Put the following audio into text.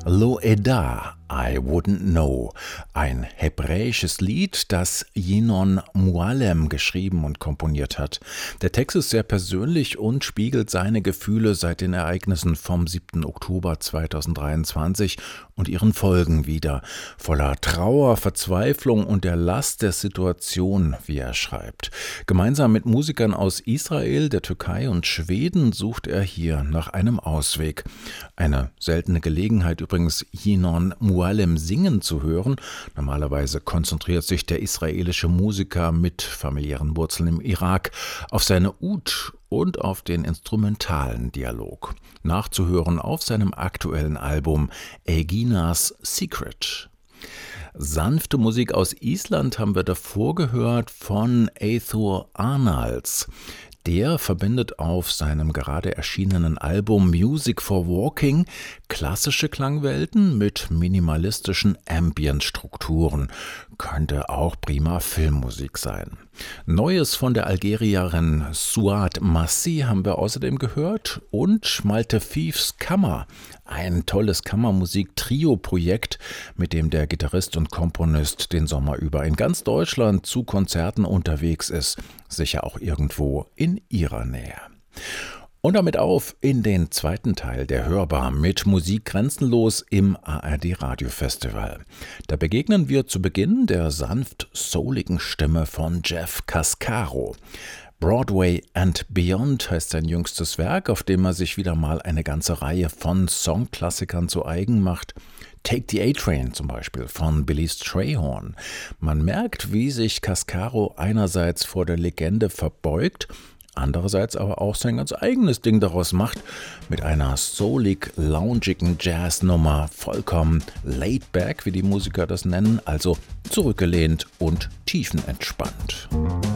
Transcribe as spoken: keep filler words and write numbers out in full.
Lo Eda, I Wouldn't Know, ein hebräisches Lied, das Yinon Mualem geschrieben und komponiert hat. Der Text ist sehr persönlich und spiegelt seine Gefühle seit den Ereignissen vom siebten Oktober zweitausenddreiundzwanzig und ihren Folgen wider, voller Trauer, Verzweiflung und der Last der Situation, wie er schreibt. Gemeinsam mit Musikern aus Israel, der Türkei und Schweden sucht er hier nach einem Ausweg. Eine seltene Gelegenheit übrigens, Yinon Mualem singen zu hören. Normalerweise konzentriert sich der israelische Musiker mit familiären Wurzeln im Irak auf seine Ud und auf den instrumentalen Dialog. Nachzuhören auf seinem aktuellen Album Eginas Secret. Sanfte Musik aus Island haben wir davor gehört von Eyþór Arnalds. Der verbindet auf seinem gerade erschienenen Album Music for Walking klassische Klangwelten mit minimalistischen Ambient-Strukturen. Könnte auch prima Filmmusik sein. Neues von der Algerierin Suad Massi haben wir außerdem gehört und Malte Fiefs Kammer, ein tolles Kammermusik-Trio-Projekt, mit dem der Gitarrist und Komponist den Sommer über in ganz Deutschland zu Konzerten unterwegs ist, sicher auch irgendwo in ihrer Nähe. Und damit auf in den zweiten Teil der Hörbar mit Musik grenzenlos im A R D Radiofestival. Da begegnen wir zu Beginn der sanft souligen Stimme von Jeff Cascaro. Broadway and Beyond heißt sein jüngstes Werk, auf dem er sich wieder mal eine ganze Reihe von Songklassikern zu eigen macht. Take the A-Train zum Beispiel von Billy Strayhorn. Man merkt, wie sich Cascaro einerseits vor der Legende verbeugt, andererseits aber auch sein ganz eigenes Ding daraus macht, mit einer soulig-loungigen Jazznummer, vollkommen laid back, wie die Musiker das nennen, also zurückgelehnt und tiefenentspannt.